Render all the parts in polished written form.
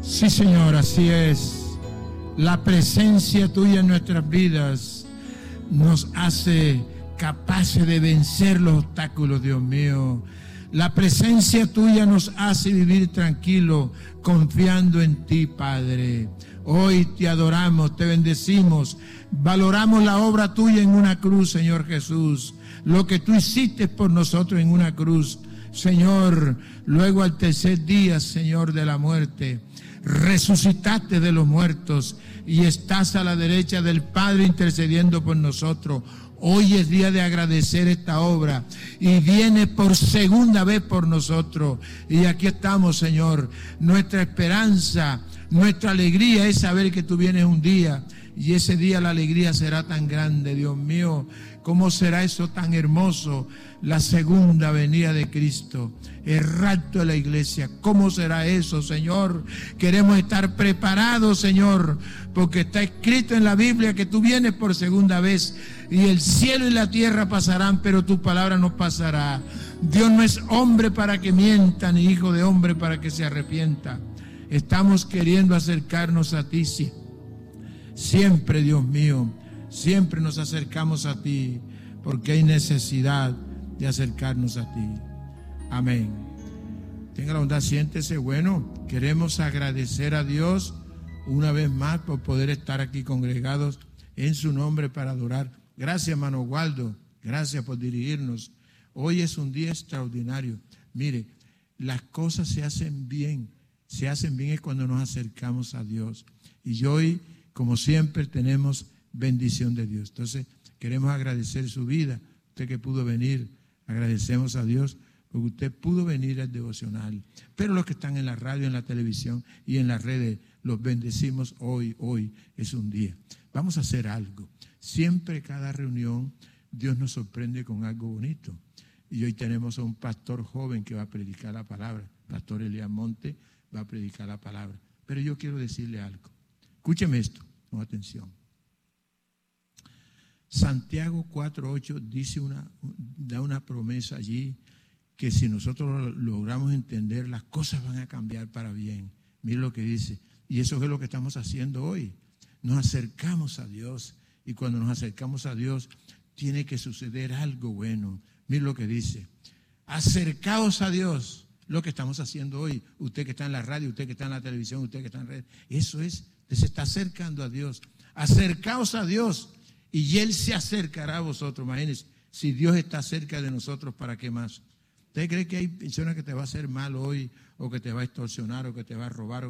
Sí, Señor, así es. La presencia tuya en nuestras vidas nos hace capaces de vencer los obstáculos, Dios mío. La presencia tuya nos hace vivir tranquilo, confiando en ti, Padre. Hoy te adoramos, te bendecimos, valoramos la obra tuya en una cruz, Señor Jesús. Lo que tú hiciste por nosotros en una cruz, Señor. Luego al tercer día, Señor, de la muerte, resucitaste de los muertos y estás a la derecha del Padre intercediendo por nosotros. Hoy es día de agradecer esta obra y viene por segunda vez por nosotros. Y aquí estamos, Señor. Nuestra esperanza, nuestra alegría es saber que tú vienes un día y ese día la alegría será tan grande, Dios mío. ¿Cómo será eso tan hermoso? La segunda venida de Cristo, el rapto de la iglesia. ¿Cómo será eso, Señor? Queremos estar preparados, Señor, porque está escrito en la Biblia que tú vienes por segunda vez y el cielo y la tierra pasarán, pero tu palabra no pasará. Dios no es hombre para que mienta, ni hijo de hombre para que se arrepienta. Estamos queriendo acercarnos a ti, sí. Siempre, Dios mío, siempre nos acercamos a ti, porque hay necesidad de acercarnos a ti. Amén. Tenga la bondad, siéntese. Bueno, queremos agradecer a Dios una vez más por poder estar aquí congregados en su nombre para adorar. Gracias, hermano Waldo, gracias por dirigirnos. Hoy es un día extraordinario. Mire, las cosas se hacen bien es cuando nos acercamos a Dios. Y hoy, como siempre, tenemos bendición de Dios. Entonces, queremos agradecer su vida. Usted que pudo venir, agradecemos a Dios porque usted pudo venir al devocional. Pero los que están en la radio, en la televisión y en las redes, los bendecimos hoy. Hoy es un día. Vamos a hacer algo. Siempre, cada reunión, Dios nos sorprende con algo bonito. Y hoy tenemos a un pastor joven que va a predicar la palabra. Pastor Elías Monte va a predicar la palabra. Pero yo quiero decirle algo. Escúcheme esto con atención. Santiago 4:8 dice da una promesa allí que si nosotros logramos entender, las cosas van a cambiar para bien. Mire lo que dice. Y eso es lo que estamos haciendo hoy. Nos acercamos a Dios. Y cuando nos acercamos a Dios, tiene que suceder algo bueno. Mire lo que dice. Acercaos a Dios. Lo que estamos haciendo hoy. Usted que está en la radio, usted que está en la televisión, usted que está en red. Eso es, se está acercando a Dios. Acercaos a Dios y Él se acercará a vosotros. Imagínense, si Dios está cerca de nosotros, ¿para qué más? ¿Usted cree que hay personas que te va a hacer mal hoy, o que te va a extorsionar, o que te va a robar?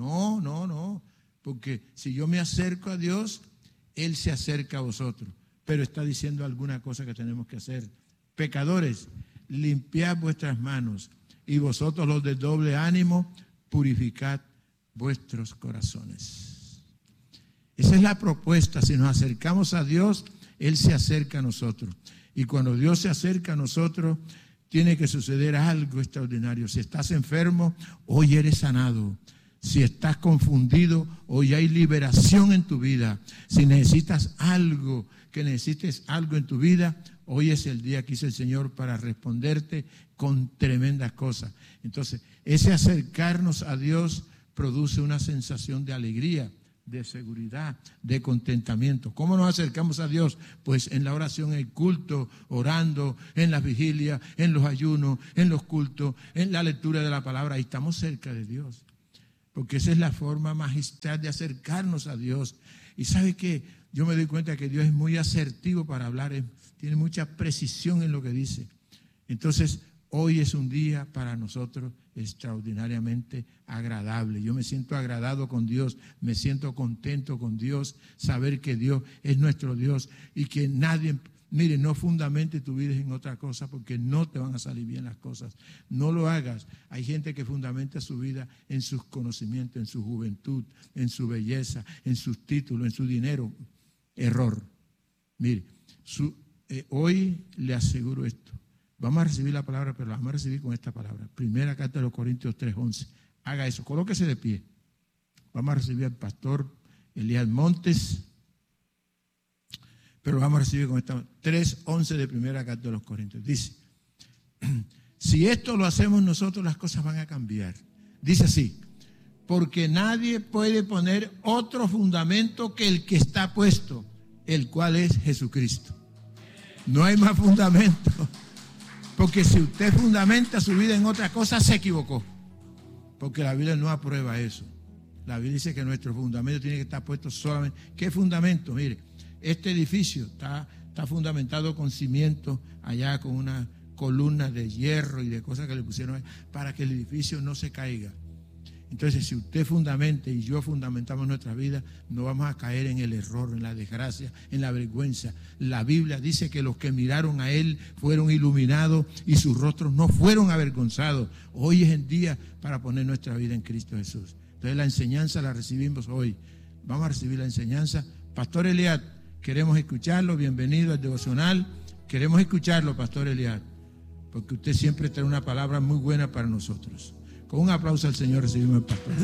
No. Porque si yo me acerco a Dios, Él se acerca a vosotros. Pero está diciendo alguna cosa que tenemos que hacer. Pecadores, limpiad vuestras manos. Y vosotros los de doble ánimo, purificad vuestros corazones. Esa es la propuesta. Si nos acercamos a Dios, Él se acerca a nosotros. Y cuando Dios se acerca a nosotros, tiene que suceder algo extraordinario. Si estás enfermo, hoy eres sanado. Si estás confundido, hoy hay liberación en tu vida. Si necesitas algo, que necesites algo en tu vida, hoy es el día que hizo el Señor para responderte con tremendas cosas. Entonces, ese acercarnos a Dios produce una sensación de alegría, de seguridad, de contentamiento. ¿Cómo nos acercamos a Dios? Pues en la oración, en el culto, orando, en las vigilias, en los ayunos, en los cultos, en la lectura de la palabra. Ahí estamos cerca de Dios. Porque esa es la forma magistral de acercarnos a Dios. Y ¿sabe qué? Yo me doy cuenta que Dios es muy asertivo para hablar, tiene mucha precisión en lo que dice. Entonces, hoy es un día para nosotros extraordinariamente agradable. Yo me siento agradado con Dios, me siento contento con Dios, saber que Dios es nuestro Dios y que nadie... Mire, no fundamente tu vida en otra cosa porque no te van a salir bien las cosas. No lo hagas. Hay gente que fundamenta su vida en sus conocimientos, en su juventud, en su belleza, en sus títulos, en su dinero. Error. Mire, hoy le aseguro esto. Vamos a recibir la palabra, pero la vamos a recibir con esta palabra. Primera carta de los Corintios 3:11. Haga eso, colóquese de pie. Vamos a recibir al pastor Elías Montes. Pero vamos a recibir con esta 3:11 de primera carta de los Corintios. Dice, si esto lo hacemos nosotros, las cosas van a cambiar. Dice así, porque nadie puede poner otro fundamento que el que está puesto, el cual es Jesucristo. No hay más fundamento, porque si usted fundamenta su vida en otra cosa, se equivocó, porque la Biblia no aprueba eso. La Biblia dice que nuestro fundamento tiene que estar puesto solamente. ¿Qué fundamento? Mire, este edificio está fundamentado con cimientos allá, con unas columnas de hierro y de cosas que le pusieron ahí, para que el edificio no se caiga. Entonces, si usted fundamenta y yo fundamentamos nuestra vida, no vamos a caer en el error, en la desgracia, en la vergüenza. La Biblia dice que los que miraron a Él fueron iluminados y sus rostros no fueron avergonzados. Hoy es el día para poner nuestra vida en Cristo Jesús. Entonces, la enseñanza la recibimos hoy. Vamos a recibir la enseñanza. Pastor Eliad, queremos escucharlo. Bienvenido al devocional. Queremos escucharlo, Pastor Eliad, porque usted siempre trae una palabra muy buena para nosotros. Con un aplauso al Señor recibimos al pastor.